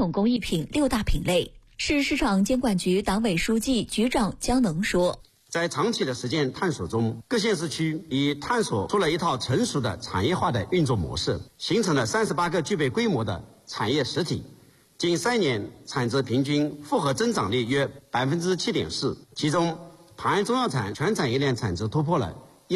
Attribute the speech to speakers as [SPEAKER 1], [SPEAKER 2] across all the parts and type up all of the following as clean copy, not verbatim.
[SPEAKER 1] 统工艺品6大品类。市市场监管局党委书记、局长姜能说，
[SPEAKER 2] 在长期的实践探索中，各县市区已探索出了一套成熟的产业化的运作模式，形成了38个具备规模的产业实体。近3年产值平均复合增长率约 7.4%， 其中盘安中药产全产业链产值突破了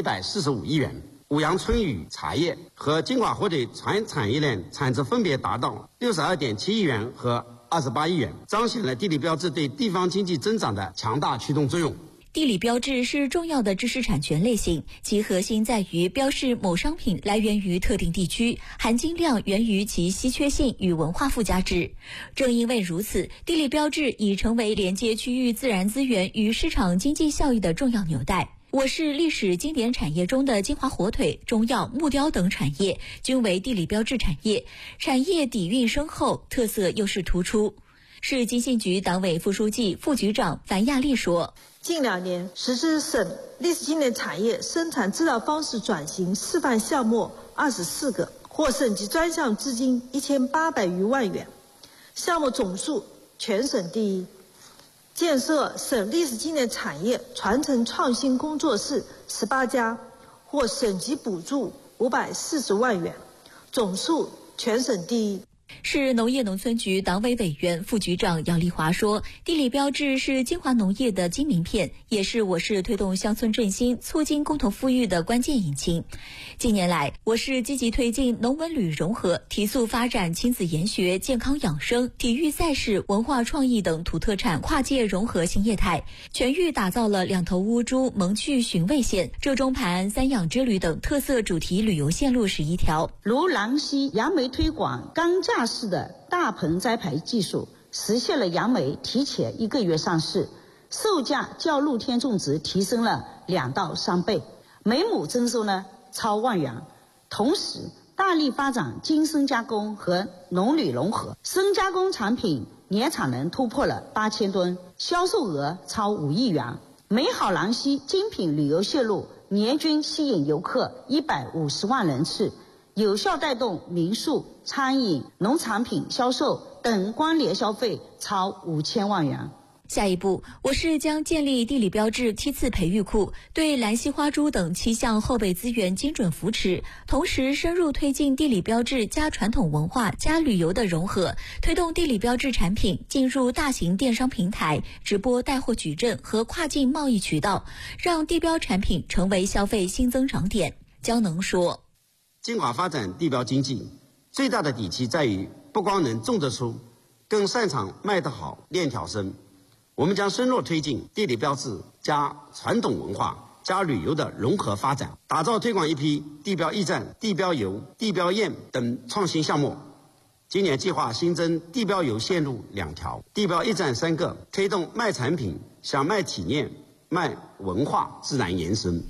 [SPEAKER 2] 145亿元，五羊春雨茶叶和金华火腿全产业链产值分别达到62.7亿元和28亿元，彰显了地理标志对地方经济增长的强大驱动作用。
[SPEAKER 1] 地理标志是重要的知识产权类型，其核心在于标示某商品来源于特定地区，含金量源于其稀缺性与文化附加值。正因为如此，地理标志已成为连接区域自然资源与市场经济效益的重要纽带。我市历史经典产业中的金华火腿、中药、木雕等产业均为地理标志产业，产业底蕴深厚，特色优势突出。市经信局党委副书记、副局长樊亚丽说，
[SPEAKER 3] 近2年实施省历史经典产业生产制造方式转型示范项目24个，获省级专项资金1800余万元，项目总数全省第一。建设省历史经典产业传承创新工作室18家，获省级补助540万元，总数全省第一。
[SPEAKER 1] 市农业农村局党委委员、副局长姚丽华说，地理标志是金华农业的金名片，也是我市推动乡村振兴、促进共同富裕的关键引擎。近年来，我市积极推进农文旅融合，提速发展亲子研学、健康养生、体育赛事、文化创意等土特产跨界融合新业态，全域打造了两头乌珠、蒙趣寻味线、浙中盘安3养之旅等特色主题旅游线路11条。
[SPEAKER 4] 如郎溪杨梅推广钢架式的大棚栽培技术，实现了杨梅提前1个月上市，售价较露天种植提升了2到3倍，每亩增收超万元。同时大力发展精深加工和农旅融合，深加工产品年产能突破了8000吨，销售额超5亿元。美好郎溪精品旅游线路年均吸引游客150万人次，有效带动民宿、餐饮、农产品销售等关联消费超5000万元。
[SPEAKER 1] 下一步，我市将建立地理标志梯次培育库，对兰溪花猪等7项后备资源精准扶持，同时深入推进地理标志加传统文化加旅游的融合，推动地理标志产品进入大型电商平台、直播带货矩阵和跨境贸易渠道，让地标产品成为消费新增长点。姜能说，
[SPEAKER 2] 金华发展地标经济最大的底气在于不光能种得出，更擅长卖得好、链条深。我们将深入推进地理标志加传统文化加旅游的融合发展，打造推广一批地标驿站、地标游、地标宴等创新项目。今年计划新增地标游线路2条，地标驿站3个，推动卖产品向卖体验、卖文化自然延伸。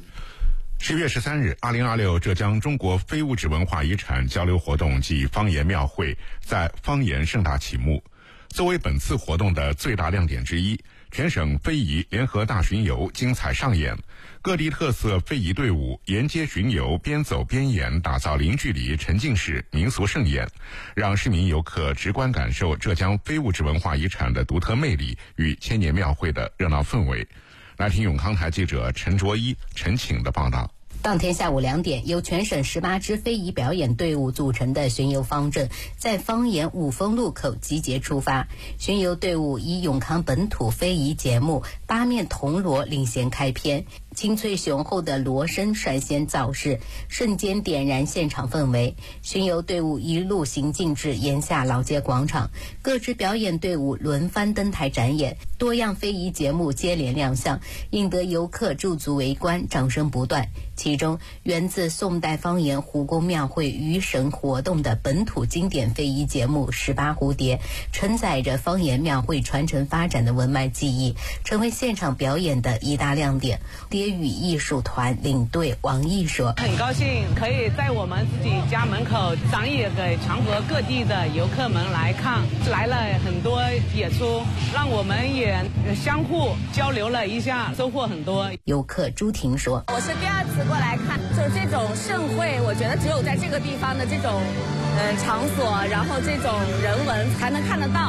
[SPEAKER 5] 10月13日，2026浙江中国非物质文化遗产交流活动暨方言庙会在方言盛大启幕。作为本次活动的最大亮点之一，全省非遗联合大巡游精彩上演，各地特色非遗队伍沿街巡游，边走边演，打造零距离沉浸式民俗盛宴，让市民游客直观感受浙江非物质文化遗产的独特魅力与千年庙会的热闹氛围。来听永康台记者陈卓一、陈请的报道。
[SPEAKER 6] 当天下午2点，由全省18支非遗表演队伍组成的巡游方阵在方言五峰路口集结出发。巡游队伍以永康本土非遗节目八面铜锣领衔开篇，清脆雄厚的锣声率先造势，瞬间点燃现场氛围。巡游队伍一路行进至沿下老街广场，各支表演队伍轮番登台展演，多样非遗节目接连亮相，引得游客驻足围观，掌声不断。其中源自宋代方言胡公庙会余神活动的本土经典非遗节目18蝴蝶，承载着方言庙会传承发展的文脉记忆，成为现场表演的一大亮点。蝶语艺术团领队王毅说，
[SPEAKER 7] 很高兴可以在我们自己家门口展演给全国各地的游客们来看，来了很多演出，让我们也相互交流了一下，收获很多。
[SPEAKER 6] 游客朱婷说，
[SPEAKER 8] 我是第2次过来看，就是这种盛会，我觉得只有在这个地方的这种场所，然后这种人文才能看得到。